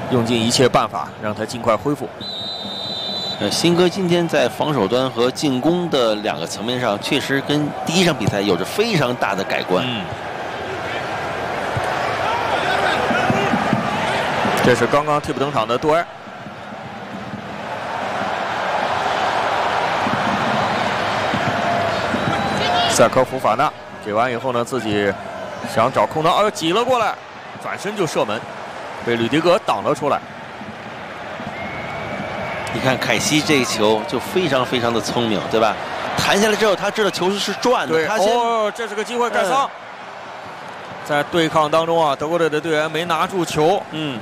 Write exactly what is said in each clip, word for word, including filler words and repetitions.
用尽一切办法让他尽快恢复。 呃，新哥今天在防守端和进攻的两个层面上，确实跟第一场比赛有着非常大的改观。 嗯，这是刚刚替补登场的杜埃。塞科福法纳给完以后呢，自己想找空当，哎呦，挤了过来，转身就射门，被吕迪格挡了出来。 你看凯西这一球就非常非常的聪明，对吧？弹下来之后，他知道球是转的， 对， 他先哦，这是个机会，盖桑、嗯、在对抗当中啊，德国队的队员没拿住球。 嗯，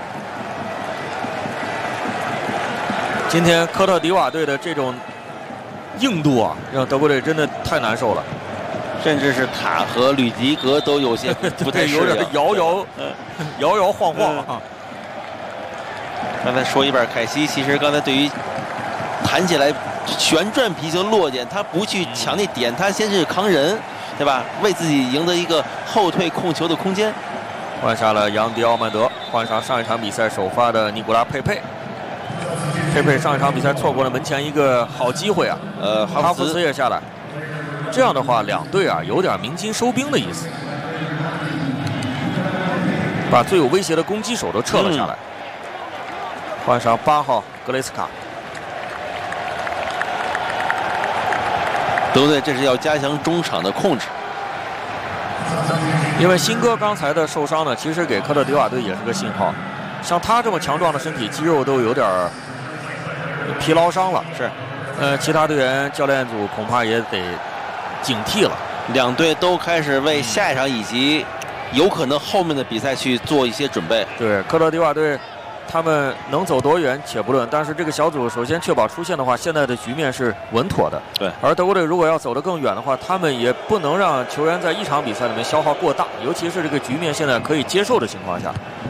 今天科特迪瓦队的这种硬度啊，让德国队真的太难受了， 甚至是塔和吕迪格都有些不太适应， 有点摇摇摇摇晃晃啊。 刚才说一半，凯西其实刚才对于弹起来旋转皮球落点，他不去抢那点，他先是扛人，对吧？为自己赢得一个后退控球的空间。 换上了杨迪奥曼德，换上上一场比赛首发的尼古拉佩佩。佩佩上一场比赛错过了门前一个好机会啊， 呃， 哈弗茨也下来。这样的话，两队啊有点鸣金收兵的意思，把最有威胁的攻击手都撤了下来。嗯，换上八号格雷斯卡， 德国队这是要加强中场的控制， 因为新哥刚才的受伤呢，其实给科特迪瓦队也是个信号。像他这么强壮的身体，肌肉都有点疲劳伤了。 是， 呃，其他队员教练组恐怕也得警惕了。 两队都开始为下一场以及有可能后面的比赛去做一些准备。 对，科特迪瓦队。他们能走多远且不论，但是这个小组首先确保出线的话，现在的局面是稳妥的。 对， 而德国队如果要走得更远的话，他们也不能让球员在一场比赛里面消耗过大，尤其是这个局面现在可以接受的情况下，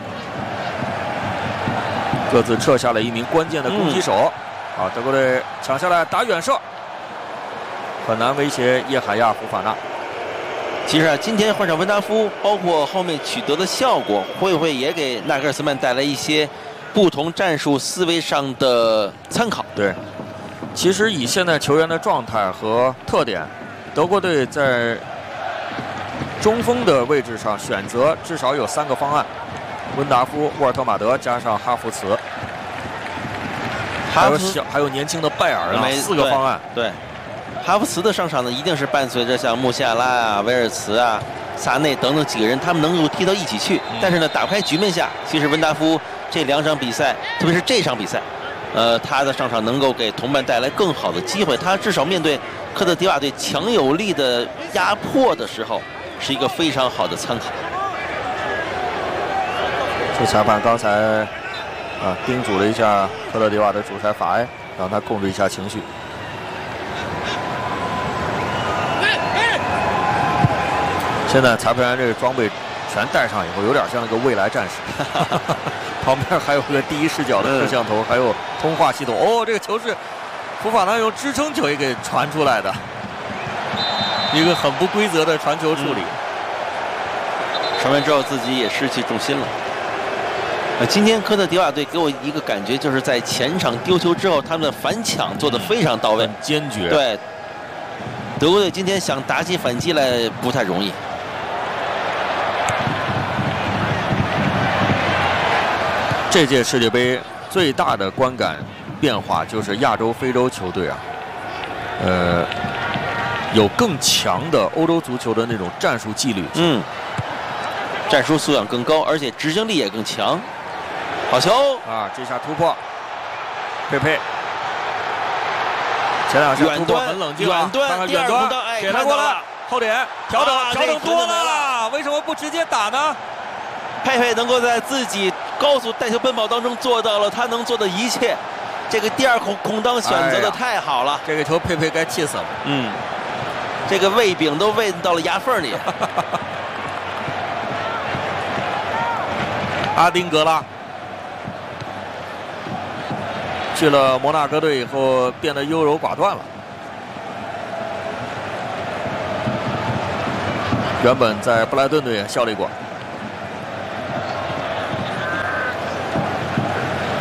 各自撤下了一名关键的攻击手。嗯、啊，德国队抢下来打远射，很难威胁叶海亚·福法纳。 其实啊，今天换上文达夫，包括后面取得的效果，会不会也给纳格尔斯曼带来一些不同战术思维上的参考？ 对，其实以现在球员的状态和特点，德国队在中锋的位置上选择至少有三个方案：温达夫、沃尔特马德加上哈弗茨，还有小还有年轻的拜尔啊，四个方案。 对。对哈弗茨的上场呢，一定是伴随着像穆夏拉啊、威尔茨啊、萨内等等几个人，他们能够踢到一起去。嗯、但是呢，打开局面下，其实文达夫这两场比赛，特别是这场比赛，呃，他的上场能够给同伴带来更好的机会。他至少面对科特迪瓦队强有力的压迫的时候，是一个非常好的参考。 这裁判刚才啊叮嘱了一下科特迪瓦的主裁法埃，让他控制一下情绪。现在裁判员这个装备全戴上以后，有点像那个未来战士。旁边还有个第一视角的摄像头，嗯、还有通话系统。哦，这个球是福法纳用支撑球也给传出来的，一个很不规则的传球处理。 嗯、传完之后自己也失去重心了。呃，今天科特迪瓦队给我一个感觉，就是在前场丢球之后，他们的反抢做得非常到位， 坚决。 对，德国队今天想打起反击来不太容易。 这届世界杯最大的观感变化就是亚洲、非洲球队啊，呃，有更强的欧洲足球的那种战术纪律， 嗯，战术素养更高，而且执行力也更强。好球啊！这下突破，佩佩，前两下突破很冷静啊， 远端， 看看远端， 哎， 给他过来，后点调整， 啊、 调整多了，为什么不直接打呢？ 佩佩能够在自己高速带球奔跑当中做到了他能做的一切，这个第二空空当选择的太好了、哎。 这个球佩佩该气死了。 嗯，这个喂饼都喂到了牙缝里。 阿丁格拉去了摩纳哥队以后变得优柔寡断了。原本在布莱顿队也效力过。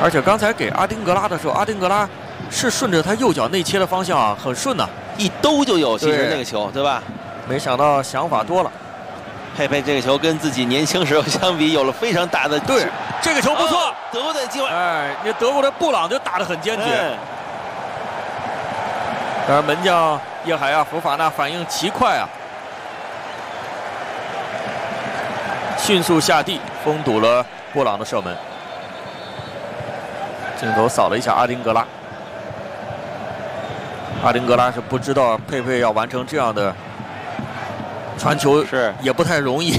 而且刚才给阿丁格拉的时候，阿丁格拉是顺着他右脚内切的方向啊，很顺呐、啊， 一兜就有。其实那个球，对吧？ 没想到想法多了。 佩佩这个球跟自己年轻时候相比，有了非常大的对，这个球不错， 哦、德国队机会。 哎，那德国的布朗就打得很坚决。 哎、 当然，门将叶海亚·福法纳反应奇快啊，迅速下地封堵了布朗的射门。镜头扫了一下阿丁格拉，阿丁格拉是不知道佩佩要完成这样的传球是也不太容易。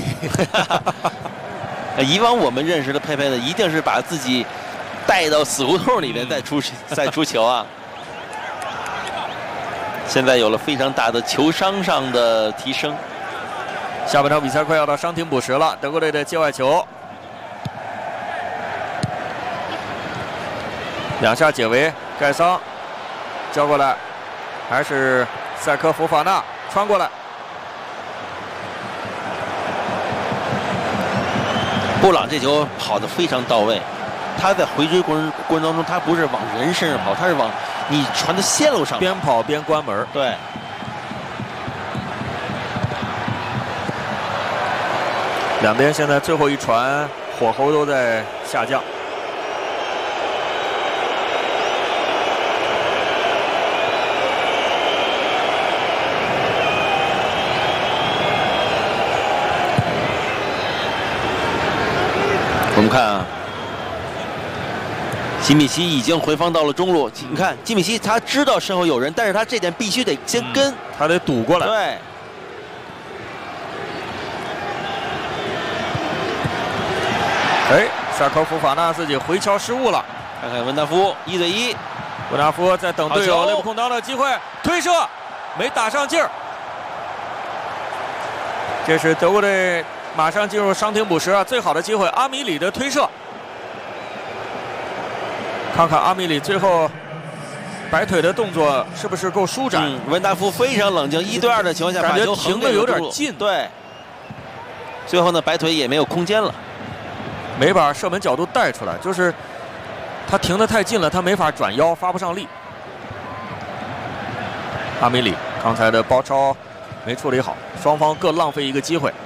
以往我们认识的佩佩呢，一定是把自己带到死胡同里面再出再出球啊。现在有了非常大的球商上的提升。 下半场比赛快要到伤停补时了，德国队的界外球，两下解围，盖桑交过来，还是塞科福法纳穿过来。 布朗这球跑得非常到位，他在回追过程过程当中，他不是往人身上跑，他是往你传的线路上， 边跑边关门。 对。 两边现在最后一传，火候都在下降。 我们看啊，基米希已经回放到了中路。你看，基米希他知道身后有人，但是他这点必须得先跟，嗯、 他得堵过来。 对。 哎，萨科福法纳自己回敲失误了。 看看文达夫一对一， 文达夫在等队友内部空当的机会，推射没打上劲儿。这是德国队马上进入伤停补时啊，最好的机会，阿米里的推射。看看阿米里最后摆腿的动作是不是够舒展？ 嗯、文达夫非常冷静，一对二的情况下， 感觉停的有点近。 对。最后呢，摆腿也没有空间了。 没把射门角度带出来，就是他停得太近了，他没法转腰，发不上力。阿米里刚才的包抄没处理好，双方各浪费一个机会。